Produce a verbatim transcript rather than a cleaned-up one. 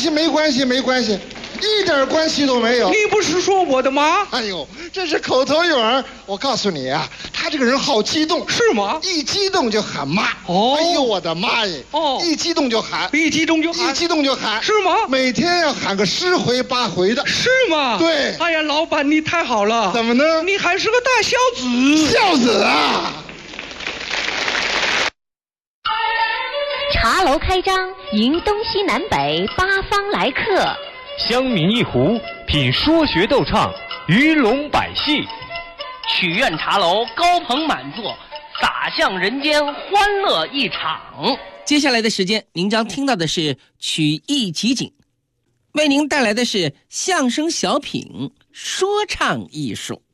系，没关系，没关系，一点关系都没有。 你不是说我的妈？ 哎呦，这是口头语儿。我告诉你啊，他这个人好激动。 是吗？ 一激动就喊妈。 哦， 哎呦，我的妈耶！ 哦， 一激动就喊， 一激动就喊， 一激动就喊， 是吗？ 每天要喊个十回八回的。 是吗？ 对。 哎呀，老板你太好了。 怎么呢？ 你还是个大孝子。 孝子啊！ 茶楼开张，迎东西南北八方来客。 香茗一壶，品说学逗唱，鱼龙百戏。 曲苑茶楼高朋满座，洒向人间欢乐一场。 接下来的时间，您将听到的是曲艺集锦，为您带来的是相声小品说唱艺术。